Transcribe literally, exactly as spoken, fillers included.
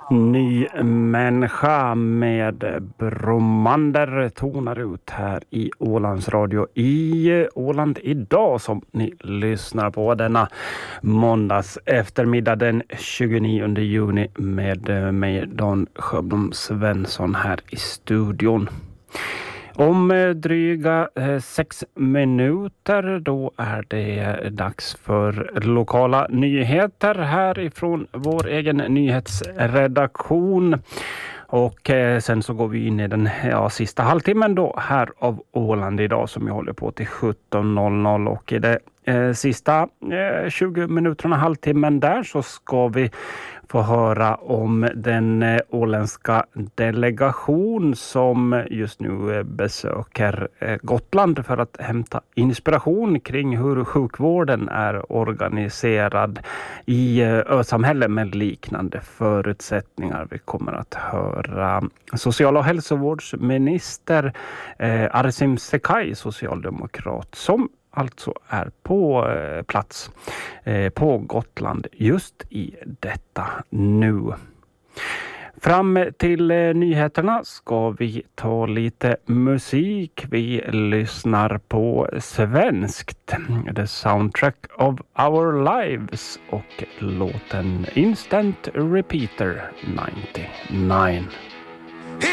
Ny människa med Bromander tonar ut här i Ålands Radio i Åland idag, som ni lyssnar på denna måndags eftermiddag den tjugonionde juni med mig Dan Sjöblom Svensson här i studion. Om dryga sex minuter då är det dags för lokala nyheter här ifrån vår egen nyhetsredaktion. Och sen så går vi in i den ja, sista halvtimmen då här av Åland idag, som jag håller på till sjutton noll noll. Och i det eh, sista eh, tjugo minuterna, halvtimmen där, så ska vi få höra om den eh, åländska delegation som just nu eh, besöker eh, Gotland för att hämta inspiration kring hur sjukvården är organiserad i eh, ösamhälle med liknande förutsättningar. Vi kommer att höra social- och hälsovårdsminister eh, Arsim Sekai, socialdemokrat, som alltså är på eh, plats eh, på Gotland just i detta nu. Fram till eh, nyheterna ska vi ta lite musik. Vi lyssnar på svenskt, The Soundtrack of Our Lives och låten Instant Repeater nittionio.